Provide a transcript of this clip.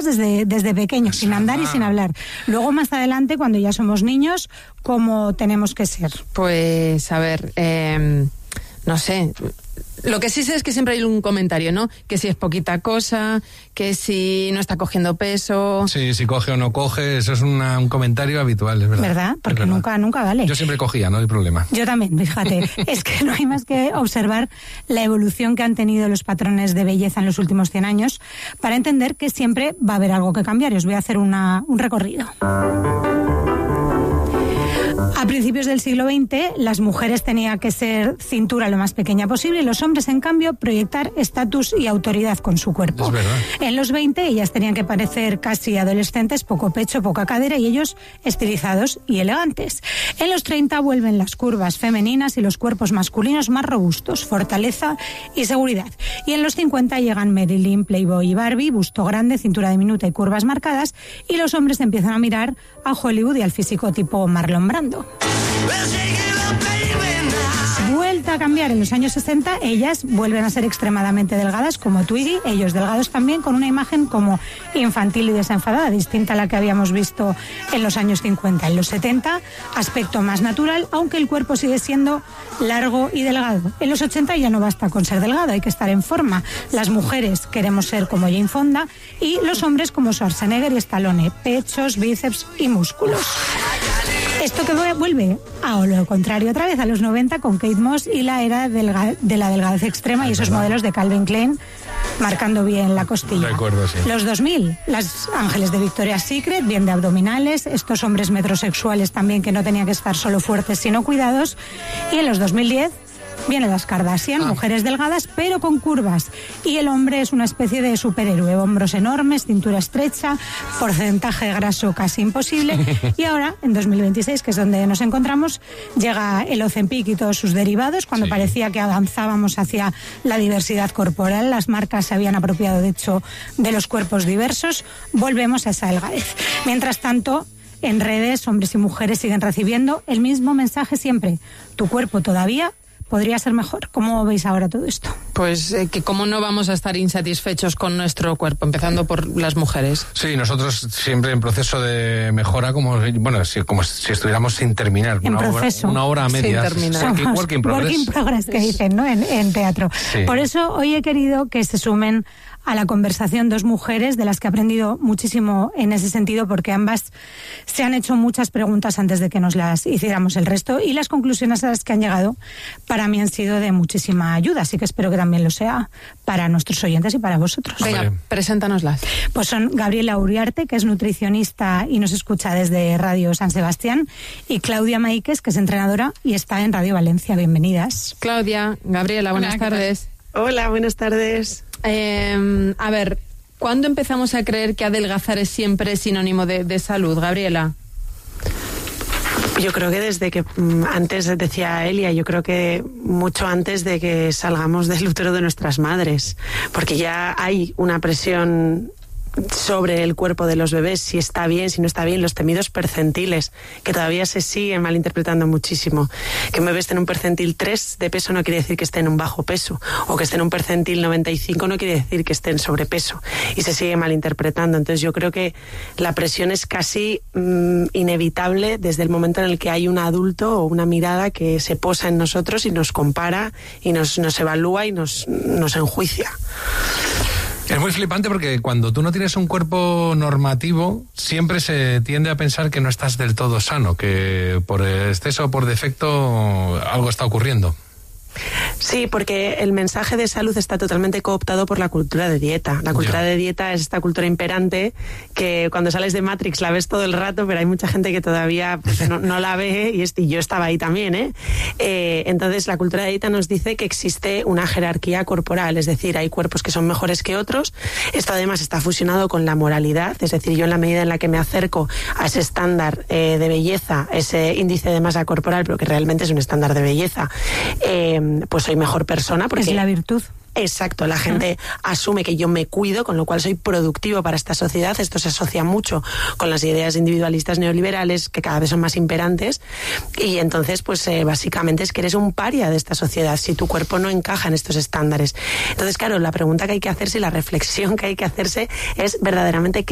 trabajas desde pequeños, sin andar y sin hablar. Luego, más adelante, cuando ya somos niños, ¿cómo tenemos que ser? Pues, a ver, no sé. Lo que sí sé es que siempre hay un comentario, ¿no? Que si es poquita cosa, que si no está cogiendo peso. Sí, si coge o no coge, eso es un comentario habitual, es verdad. ¿Verdad? Porque nunca vale. Yo siempre cogía, no hay problema. Yo también, fíjate. Es que no hay más que observar la evolución que han tenido los patrones de belleza en los últimos 100 años para entender que siempre va a haber algo que cambiar. Y os voy a hacer un recorrido. A principios del siglo XX, las mujeres tenían que ser cintura lo más pequeña posible y los hombres, en cambio, proyectar estatus y autoridad con su cuerpo. Es verdad. En los 20, ellas tenían que parecer casi adolescentes, poco pecho, poca cadera, y ellos estilizados y elegantes. En los 30 vuelven las curvas femeninas y los cuerpos masculinos más robustos, fortaleza y seguridad. Y en los 50 llegan Marilyn, Playboy y Barbie, busto grande, cintura diminuta y curvas marcadas, y los hombres empiezan a mirar a Hollywood y al físico tipo Marlon Brando. Vuelta a cambiar en los años 60, ellas vuelven a ser extremadamente delgadas como Twiggy, ellos delgados también, con una imagen como infantil y desenfadada, distinta a la que habíamos visto en los años 50. En los 70, aspecto más natural, aunque el cuerpo sigue siendo largo y delgado. En los 80 ya no basta con ser delgado, hay que estar en forma. Las mujeres queremos ser como Jane Fonda y los hombres como Schwarzenegger y Stallone, pechos, bíceps y músculos. Esto que vuelve a lo contrario otra vez, a los 90 con Kate Moss y la era de la delgadez extrema y esos modelos de Calvin Klein marcando bien la costilla. Recuerdo, sí. Los 2000, las ángeles de Victoria's Secret, bien de abdominales, estos hombres metrosexuales también que no tenían que estar solo fuertes sino cuidados, y en los 2010 vienen las Kardashian, mujeres delgadas pero con curvas, y el hombre es una especie de superhéroe, hombros enormes, cintura estrecha, porcentaje graso casi imposible, y ahora en 2026, que es donde nos encontramos, llega el Ozempic y todos sus derivados, cuando parecía que avanzábamos hacia la diversidad corporal, las marcas se habían apropiado de hecho de los cuerpos diversos, volvemos a esa delgadez. Mientras tanto, en redes, hombres y mujeres siguen recibiendo el mismo mensaje siempre: tu cuerpo todavía podría ser mejor. ¿Cómo veis ahora todo esto? Pues que cómo no vamos a estar insatisfechos con nuestro cuerpo, empezando por las mujeres. Sí, nosotros siempre en proceso de mejora, como si estuviéramos sin terminar. Una hora a medias. Sin terminar. Work in progress. Work in progress, que dicen, ¿no? En teatro. Sí. Por eso hoy he querido que se sumen a la conversación dos mujeres de las que he aprendido muchísimo en ese sentido, porque ambas se han hecho muchas preguntas antes de que nos las hiciéramos el resto, y las conclusiones a las que han llegado para mí han sido de muchísima ayuda, así que espero que también lo sea para nuestros oyentes y para vosotros. Venga, preséntanoslas. Pues son Gabriela Uriarte, que es nutricionista y nos escucha desde Radio San Sebastián, y Claudia Maíquez, que es entrenadora y está en Radio Valencia. Bienvenidas. Claudia, Gabriela, buenas tardes. Hola, buenas tardes. A ver, ¿cuándo empezamos a creer que adelgazar es siempre sinónimo de salud, Gabriela? Yo creo que desde que, antes decía Elia, yo creo que mucho antes de que salgamos del útero de nuestras madres, porque ya hay una presión sobre el cuerpo de los bebés, si está bien, si no está bien, los temidos percentiles, que todavía se siguen malinterpretando muchísimo. Que un bebé esté en un percentil 3 de peso no quiere decir que esté en un bajo peso, o que esté en un percentil 95 no quiere decir que esté en sobrepeso, y se sigue malinterpretando. Entonces yo creo que la presión es casi inevitable desde el momento en el que hay un adulto o una mirada que se posa en nosotros y nos compara y nos evalúa y nos enjuicia. Es muy flipante porque cuando tú no tienes un cuerpo normativo, siempre se tiende a pensar que no estás del todo sano, que por exceso o por defecto algo está ocurriendo. Sí, porque el mensaje de salud está totalmente cooptado por la cultura de dieta. La cultura de dieta es esta cultura imperante que cuando sales de Matrix la ves todo el rato, pero hay mucha gente que todavía pues, no la ve, y yo estaba ahí también, entonces la cultura de dieta nos dice que existe una jerarquía corporal, es decir, hay cuerpos que son mejores que otros. Esto además está fusionado con la moralidad, es decir, yo en la medida en la que me acerco a ese estándar de belleza, ese índice de masa corporal, pero que realmente es un estándar de belleza, pues soy mejor persona. Porque es la virtud. Exacto, la gente asume que yo me cuido, con lo cual soy productivo para esta sociedad. Esto se asocia mucho con las ideas individualistas neoliberales que cada vez son más imperantes, y entonces pues básicamente es que eres un paria de esta sociedad si tu cuerpo no encaja en estos estándares. Entonces claro, la pregunta que hay que hacerse y la reflexión que hay que hacerse es verdaderamente